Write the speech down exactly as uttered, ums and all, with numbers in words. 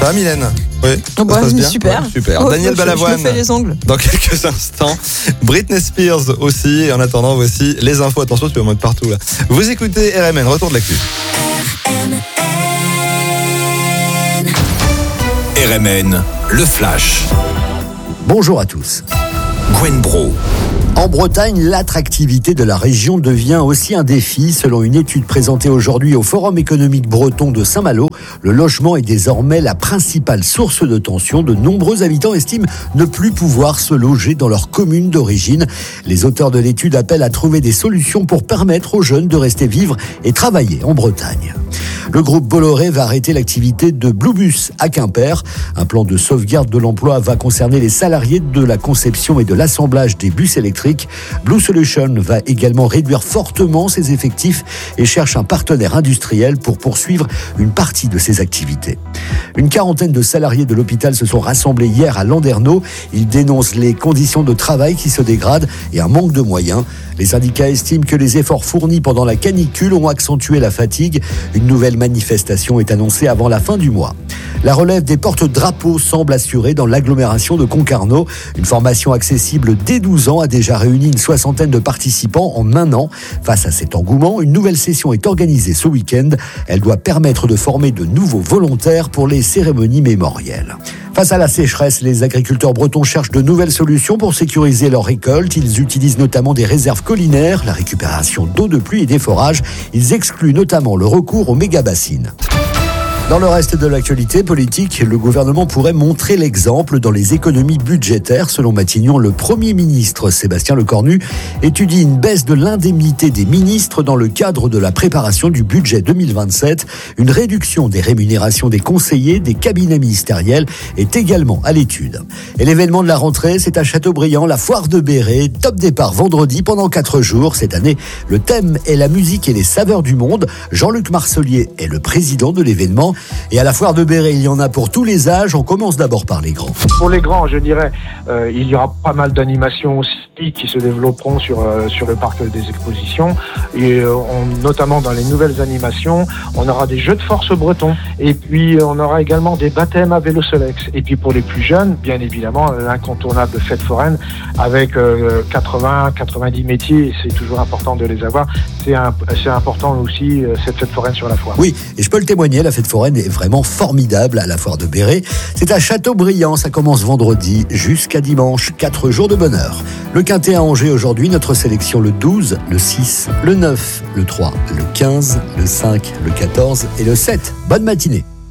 Ça va, Mylène? Oui, oh bah, ça se passe bien. Super. Ouais, super. Oh, Daniel je, Balavoine. Je me fais les ongles. Dans quelques instants. Britney Spears aussi. Et en attendant, voici les infos. Attention, tu peux me mettre partout là. Vous écoutez R M N. Retour de l'actu. R M N, le flash. Bonjour à tous. Gwen Bro. En Bretagne, l'attractivité de la région devient aussi un défi. Selon une étude présentée aujourd'hui au Forum économique breton de Saint-Malo, le logement est désormais la principale source de tension. De nombreux habitants estiment ne plus pouvoir se loger dans leur commune d'origine. Les auteurs de l'étude appellent à trouver des solutions pour permettre aux jeunes de rester vivre et travailler en Bretagne. Le groupe Bolloré va arrêter l'activité de Bluebus à Quimper. Un plan de sauvegarde de l'emploi va concerner les salariés de la conception et de l'assemblage des bus électriques. Blue Solution va également réduire fortement ses effectifs et cherche un partenaire industriel pour poursuivre une partie de ses activités. Une quarantaine de salariés de l'hôpital se sont rassemblés hier à Landerneau. Ils dénoncent les conditions de travail qui se dégradent et un manque de moyens. Les syndicats estiment que les efforts fournis pendant la canicule ont accentué la fatigue. Une nouvelle manifestation est annoncée avant la fin du mois. La relève des porte-drapeaux semble assurée dans l'agglomération de Concarneau. Une formation accessible dès douze ans a déjà réuni une soixantaine de participants en un an. Face à cet engouement, une nouvelle session est organisée ce week-end. Elle doit permettre de former de nouveaux volontaires pour les cérémonies mémorielles. Face à la sécheresse, les agriculteurs bretons cherchent de nouvelles solutions pour sécuriser leurs récoltes. Ils utilisent notamment des réserves collinaires, la récupération d'eau de pluie et des forages. Ils excluent notamment le recours aux méga-bassines. Dans le reste de l'actualité politique, le gouvernement pourrait montrer l'exemple dans les économies budgétaires. Selon Matignon, le Premier ministre Sébastien Lecornu étudie une baisse de l'indemnité des ministres dans le cadre de la préparation du budget deux mille vingt-sept. Une réduction des rémunérations des conseillers des cabinets ministériels est également à l'étude. Et l'événement de la rentrée, c'est à Châteaubriand, la foire de Béret. Top départ vendredi pendant quatre jours. Cette année, le thème est la musique et les saveurs du monde. Jean-Luc Marcelier est le président de l'événement. Et à la foire de Béret, il y en a pour tous les âges. On commence d'abord par les grands. Pour les grands, je dirais, euh, il y aura pas mal d'animations aussi qui se développeront sur euh, sur le parc des expositions. Et euh, on, notamment dans les nouvelles animations, on aura des jeux de force bretons. Et puis on aura également des baptêmes à vélo Solex. Et puis pour les plus jeunes, bien évidemment, l'incontournable fête foraine avec euh, quatre-vingts, quatre-vingt-dix métiers. Et c'est toujours important de les avoir. C'est, un, c'est important aussi euh, cette fête foraine sur la foire. Oui, et je peux le témoigner, la fête foraine est vraiment formidable à la foire de Béret. C'est à Châteaubriand, ça commence vendredi jusqu'à dimanche, quatre jours de bonheur. Le Quintet à Angers aujourd'hui, notre sélection le douze, le six, le neuf, le trois, le quinze, le cinq, le quatorze et le sept. Bonne matinée.